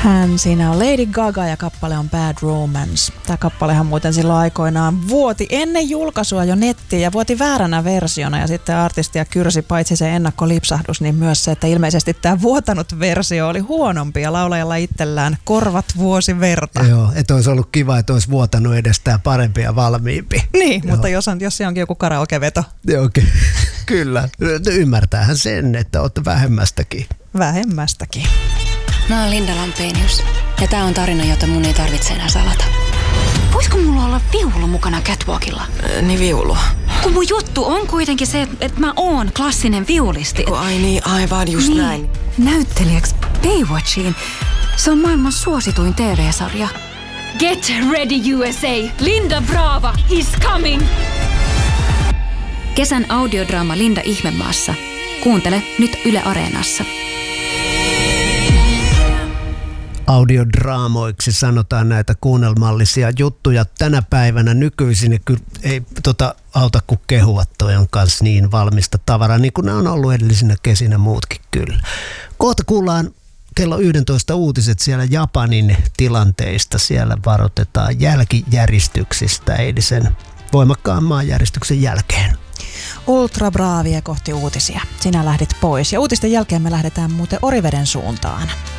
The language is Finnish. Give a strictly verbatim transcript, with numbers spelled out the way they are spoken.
Hän siinä on Lady Gaga ja kappale on Bad Romance. Tämä kappalehan muuten silloin aikoinaan vuoti ennen julkaisua jo nettiin ja vuoti vääränä versiona. Ja sitten artistia kyrsi paitsi se ennakkolipsahdus, niin myös se, että ilmeisesti tämä vuotanut versio oli huonompi ja laulajalla itsellään korvat vuosi verta. Joo, että olisi ollut kiva, että olisi vuotanut edestään parempi ja valmiimpi. Niin, Joo. mutta jos, on, jos se onkin joku karaokeveto. Joo, okay. Kyllä. Ymmärtäähän sen, että olette vähemmästäkin. Vähemmästäkin. Mä oon Linda Lampenius ja tää on tarina, jota mun ei tarvitse enää salata. Voisiko mulla olla viulu mukana catwalkilla? Äh, niin viulu. Kun mun juttu on kuitenkin se, että et mä oon klassinen viulisti. Kun ai niin, aivan just niin, näin. Näyttelijäksi Baywatchiin. Se on maailman suosituin T V-sarja. Get ready U S A! Linda Brava is coming! Kesän audiodraama Linda Ihmemaassa. Kuuntele nyt Yle Areenassa. Audiodraamoiksi sanotaan näitä kuunnelmallisia juttuja tänä päivänä nykyisin. Kyllä ei tota, auta kuin kehua, toi on kanssa niin valmista tavaraa, niin kuin nämä on ollut edellisinä kesinä muutkin kyllä. Kohta kuullaan kello yksitoista uutiset siellä Japanin tilanteista. Siellä varoitetaan jälkijäristyksistä eilisen voimakkaan maanjäristyksen jälkeen. Ultra Braavia kohti uutisia. Sinä lähdit pois ja uutisten jälkeen me lähdetään muuten Oriveden suuntaan.